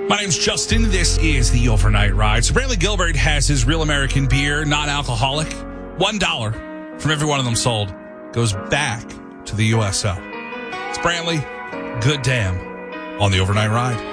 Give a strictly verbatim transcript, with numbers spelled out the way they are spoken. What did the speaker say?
My name's Justin. This is the Overnight Ride. So Brantley Gilbert has his Real American Beer, non-alcoholic. One dollar from every one of them sold goes back to the U S O. It's Brantley. Good damn on the Overnight Ride.